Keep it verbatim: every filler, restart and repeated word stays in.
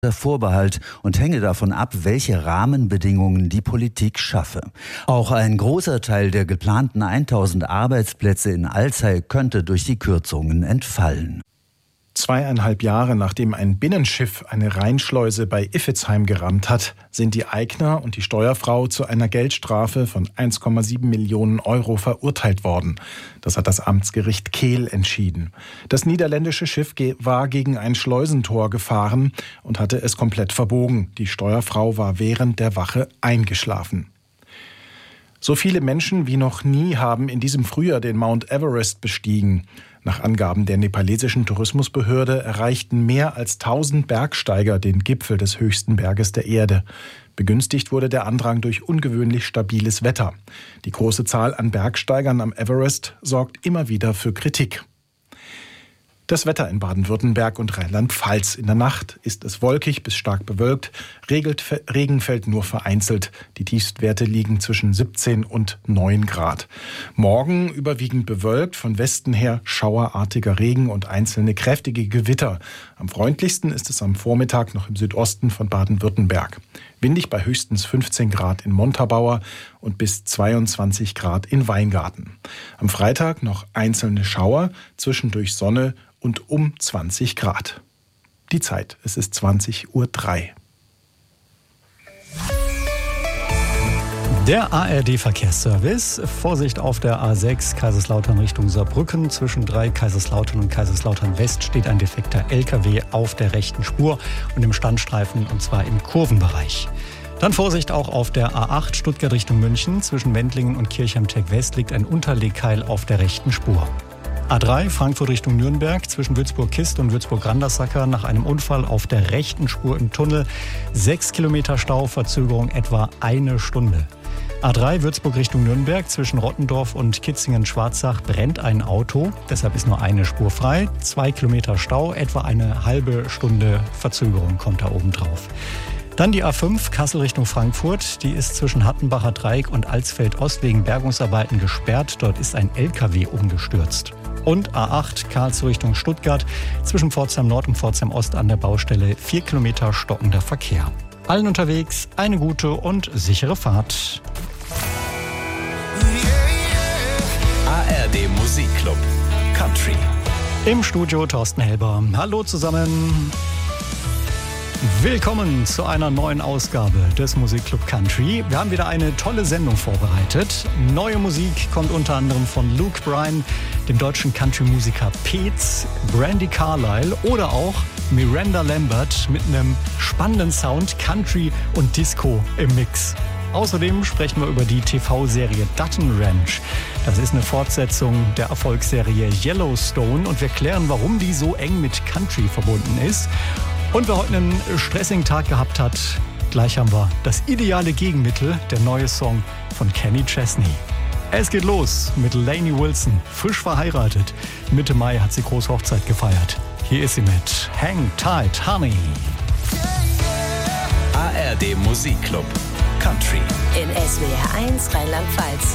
Vorbehalt und hänge davon ab, welche Rahmenbedingungen die Politik schaffe. Auch ein großer Teil der geplanten tausend Arbeitsplätze in Alzey könnte durch die Kürzungen entfallen. Zweieinhalb Jahre nachdem ein Binnenschiff eine Rheinschleuse bei Iffezheim gerammt hat, sind die Eigner und die Steuerfrau zu einer Geldstrafe von eins Komma sieben Millionen Euro verurteilt worden. Das hat das Amtsgericht Kehl entschieden. Das niederländische Schiff war gegen ein Schleusentor gefahren und hatte es komplett verbogen. Die Steuerfrau war während der Wache eingeschlafen. So viele Menschen wie noch nie haben in diesem Frühjahr den Mount Everest bestiegen. Nach Angaben der nepalesischen Tourismusbehörde erreichten mehr als tausend Bergsteiger den Gipfel des höchsten Berges der Erde. Begünstigt wurde der Andrang durch ungewöhnlich stabiles Wetter. Die große Zahl an Bergsteigern am Everest sorgt immer wieder für Kritik. Das Wetter in Baden-Württemberg und Rheinland-Pfalz. In der Nacht ist es wolkig bis stark bewölkt. Regen fällt nur vereinzelt. Die Tiefstwerte liegen zwischen siebzehn und neun Grad. Morgen überwiegend bewölkt, von Westen her schauerartiger Regen und einzelne kräftige Gewitter. Am freundlichsten ist es am Vormittag noch im Südosten von Baden-Württemberg. Windig bei höchstens fünfzehn Grad in Montabaur und bis zweiundzwanzig Grad in Weingarten. Am Freitag noch einzelne Schauer, zwischendurch Sonne und um zwanzig Grad. Die Zeit, es ist zwanzig Uhr drei. Der A R D-Verkehrsservice. Vorsicht auf der A sechs Kaiserslautern Richtung Saarbrücken. Zwischen drei Kaiserslautern und Kaiserslautern West steht ein defekter L K W auf der rechten Spur und im Standstreifen, und zwar im Kurvenbereich. Dann Vorsicht auch auf der A acht Stuttgart Richtung München. Zwischen Wendlingen und Kirchheim-Tech West liegt ein Unterlegkeil auf der rechten Spur. A drei Frankfurt Richtung Nürnberg, zwischen Würzburg-Kist und Würzburg-Randersacker nach einem Unfall auf der rechten Spur im Tunnel. Sechs Kilometer Stau, Verzögerung etwa eine Stunde. A drei Würzburg Richtung Nürnberg, zwischen Rottendorf und Kitzingen-Schwarzach brennt ein Auto. Deshalb ist nur eine Spur frei. Zwei Kilometer Stau, etwa eine halbe Stunde Verzögerung kommt da oben drauf. Dann die A fünf Kassel Richtung Frankfurt. Die ist zwischen Hattenbacher Dreieck und Alsfeld-Ost wegen Bergungsarbeiten gesperrt. Dort ist ein L K W umgestürzt. Und A acht Karlsruhe Richtung Stuttgart. Zwischen Pforzheim Nord und Pforzheim Ost an der Baustelle vier Kilometer stockender Verkehr. Allen unterwegs eine gute und sichere Fahrt. A R D Musikclub Country. Im Studio Thorsten Helber. Hallo zusammen. Willkommen zu einer neuen Ausgabe des Musikclub Country. Wir haben wieder eine tolle Sendung vorbereitet. Neue Musik kommt unter anderem von Luke Bryan, dem deutschen Country-Musiker Petz, Brandi Carlile oder auch Miranda Lambert mit einem spannenden Sound, Country und Disco im Mix. Außerdem sprechen wir über die T V-Serie Dutton Ranch. Das ist eine Fortsetzung der Erfolgsserie Yellowstone und wir klären, warum die so eng mit Country verbunden ist. Und wer heute einen stressigen Tag gehabt hat, gleich haben wir das ideale Gegenmittel, der neue Song von Kenny Chesney. Es geht los mit Lainey Wilson, frisch verheiratet. Mitte Mai hat sie groß Hochzeit gefeiert. Hier ist sie mit Hang Tight, Honey. A R D Musikclub Country. In S W R eins Rheinland-Pfalz.